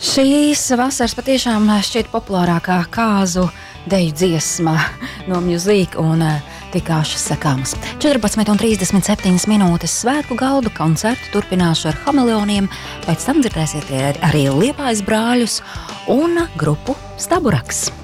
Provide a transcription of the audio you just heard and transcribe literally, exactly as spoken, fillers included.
Šīs vasaras patiešām šķiet populārākā kāzu deju dziesma no Music un tikāšas sakāmas. četrpadsmit un trīsdesmit septiņas minūtes svētku galdu koncertu turpināšu ar Hameleoniem, pēc tam dzirdēsiet arī Liepājas brāļus un grupu Staburaks.